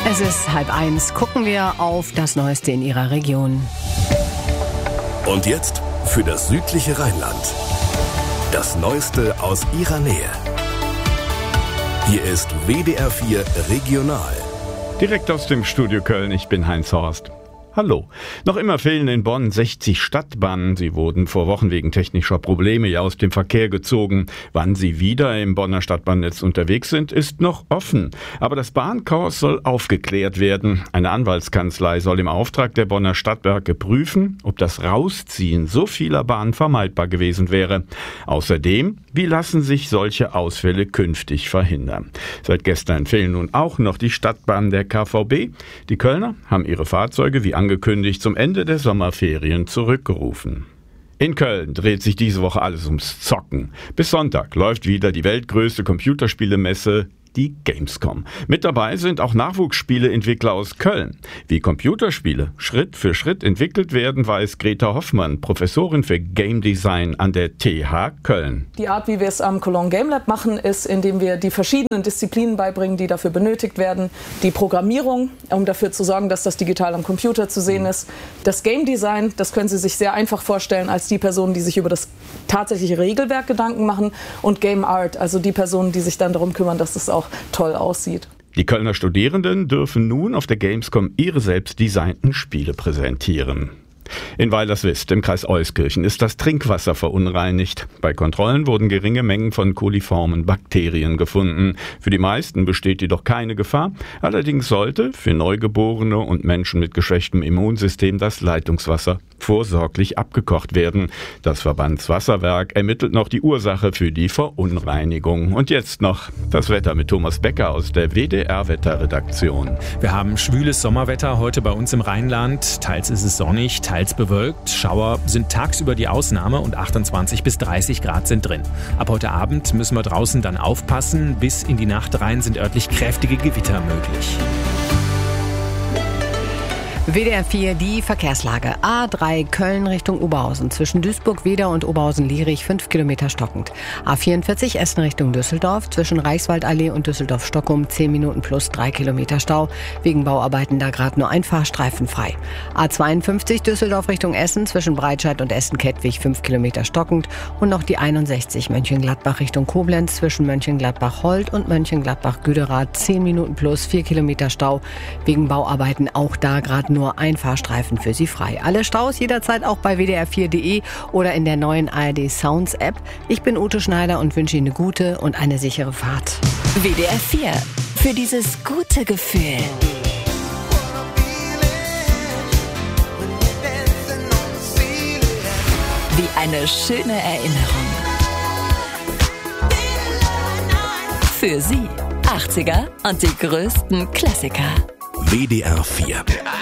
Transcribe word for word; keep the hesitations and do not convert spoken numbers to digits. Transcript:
Es ist halb eins. Gucken wir auf das Neueste in Ihrer Region. Und jetzt für das südliche Rheinland. Das Neueste aus Ihrer Nähe. Hier ist W D R vier Regional. Direkt aus dem Studio Köln, ich bin Heinz Horst. Hallo. Noch immer fehlen in Bonn sechzig Stadtbahnen. Sie wurden vor Wochen wegen technischer Probleme ja aus dem Verkehr gezogen. Wann sie wieder im Bonner Stadtbahnnetz unterwegs sind, ist noch offen. Aber das Bahnchaos soll aufgeklärt werden. Eine Anwaltskanzlei soll im Auftrag der Bonner Stadtwerke prüfen, ob das Rausziehen so vieler Bahnen vermeidbar gewesen wäre. Außerdem, wie lassen sich solche Ausfälle künftig verhindern? Seit gestern fehlen nun auch noch die Stadtbahnen der K V B. Die Kölner haben ihre Fahrzeuge wie angekündigt zum Ende der Sommerferien zurückgerufen. In Köln dreht sich diese Woche alles ums Zocken. Bis Sonntag läuft wieder die weltgrößte Computerspielemesse, die Gamescom. Mit dabei sind auch Nachwuchsspieleentwickler aus Köln. Wie Computerspiele Schritt für Schritt entwickelt werden, weiß Greta Hoffmann, Professorin für Game Design an der T H Köln. Die Art, wie wir es am Cologne Game Lab machen, ist, indem wir die verschiedenen Disziplinen beibringen, die dafür benötigt werden. Die Programmierung, um dafür zu sorgen, dass das digital am Computer zu sehen ist. Das Game Design, das können Sie sich sehr einfach vorstellen als die Personen, die sich über das tatsächliche Regelwerk Gedanken machen. Und Game Art, also die Personen, die sich dann darum kümmern, dass es auch toll aussieht. Die Kölner Studierenden dürfen nun auf der Gamescom ihre selbst designten Spiele präsentieren. In Weilerswist im Kreis Euskirchen ist das Trinkwasser verunreinigt. Bei Kontrollen wurden geringe Mengen von koliformen Bakterien gefunden. Für die meisten besteht jedoch keine Gefahr. Allerdings sollte für Neugeborene und Menschen mit geschwächtem Immunsystem das Leitungswasser vorsorglich abgekocht werden. Das Verbandswasserwerk ermittelt noch die Ursache für die Verunreinigung. Und jetzt noch das Wetter mit Thomas Becker aus der W D R-Wetterredaktion. Wir haben schwüles Sommerwetter heute bei uns im Rheinland. Teils ist es sonnig, teils bewölkt. Schauer sind tagsüber die Ausnahme und achtundzwanzig bis dreißig Grad sind drin. Ab heute Abend müssen wir draußen dann aufpassen. Bis in die Nacht rein sind örtlich kräftige Gewitter möglich. W D R vier, die Verkehrslage. A drei Köln Richtung Oberhausen. Zwischen Duisburg-Wedau und Oberhausen-Lierich fünf Kilometer stockend. A vierundvierzig Essen Richtung Düsseldorf. Zwischen Reichswaldallee und Düsseldorf-Stockholm zehn Minuten plus drei Kilometer Stau. Wegen Bauarbeiten da gerade nur ein Fahrstreifen frei. A zweiundfünfzig Düsseldorf Richtung Essen. Zwischen Breitscheid und Essen-Kettwig fünf Kilometer stockend. Und noch die einundsechzig Mönchengladbach Richtung Koblenz. Zwischen Mönchengladbach-Holt und Mönchengladbach-Güderath zehn Minuten plus vier Kilometer Stau. Wegen Bauarbeiten auch da gerade nur ein Fahrstreifen für Sie frei. Alle Staus jederzeit auch bei W D R vier Punkt de oder in der neuen A R D Sounds App. Ich bin Ute Schneider und wünsche Ihnen eine gute und eine sichere Fahrt. W D R vier. Für dieses gute Gefühl. Wie eine schöne Erinnerung. Für Sie. achtziger und die größten Klassiker. W D R vier.